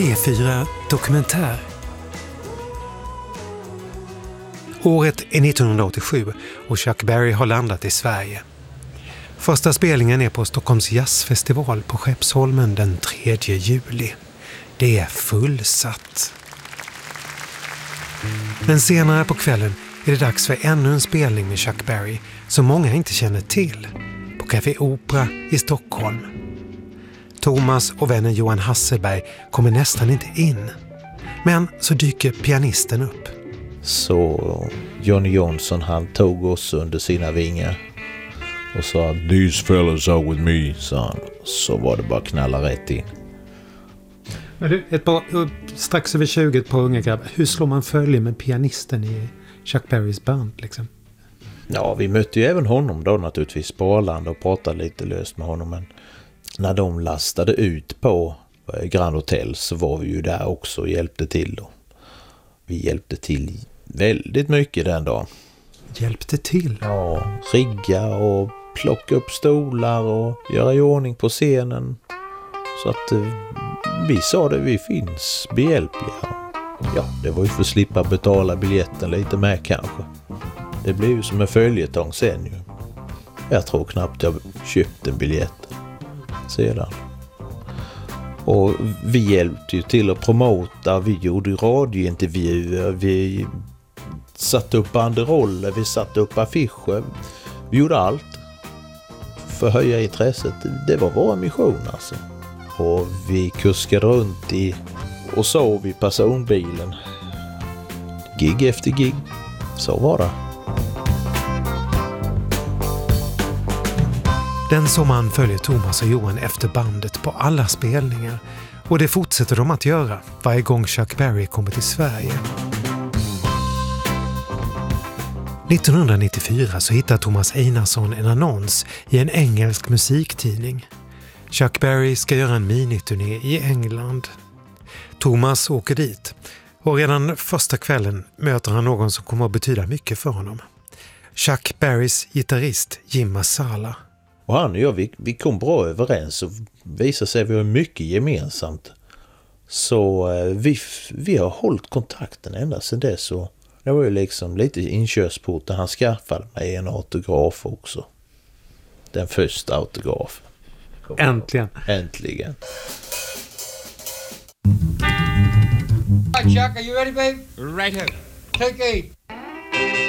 P4 Dokumentär. Året är 1987 och Chuck Berry har landat i Sverige. Första spelningen är på Stockholms jazzfestival på Skeppsholmen den 3 juli. Det är fullsatt. Men senare på kvällen är det dags för ännu en spelning med Chuck Berry som många inte känner till, på Café Opera i Stockholm. Thomas och vännen Johan Hasselberg kommer nästan inte in. Men så dyker pianisten upp. Så Johnny Jonsson, han tog oss under sina vingar och sa "These fellas are with me", sa han. Så var det bara knalla rätt in. Men du, strax över 20, ett par unga grabbar. Hur slår man följe med pianisten i Chuck Berrys band liksom? Ja, vi mötte ju även honom då naturligtvis på Arlanda och pratade lite löst med honom. Men när de lastade ut på Grand Hotel så var vi ju där också och hjälpte till då. Vi hjälpte till väldigt mycket den dagen. Hjälpte till? Ja, rigga och plocka upp stolar och göra i ordning på scenen. Så att vi sa det, vi finns behjälpliga. Ja, det var ju för att slippa betala biljetten lite med kanske. Det blev ju som en följetong sen ju. Jag tror knappt jag köpte en biljett sedan. Och vi hjälpte ju till att promota, vi gjorde radiointervjuer, vi satte upp banderoller, vi satte upp affischer. Vi gjorde allt för att höja intresset. Det var vår mission alltså. Och vi kuskade runt och sov i personbilen. Gig efter gig. Så var det. Den sommaren följer Thomas och Johan efter bandet på alla spelningar. Och det fortsätter de att göra varje gång Chuck Berry kommer till Sverige. 1994 så hittar Thomas Einarsson en annons i en engelsk musiktidning. Chuck Berry ska göra en miniturné i England. Thomas åker dit och redan första kvällen möter han någon som kommer att betyda mycket för honom. Chuck Berrys gitarrist Jim Masala. Och han och jag, vi kom bra överens och visade sig att vi har mycket gemensamt. Så vi har hållit kontakten ända sedan dess. Och det var ju liksom lite inkörsport där han skaffade mig en autograf också. Den första autografen. Äntligen. Äntligen. Hi Chuck, are you ready babe? Right here. Take 8.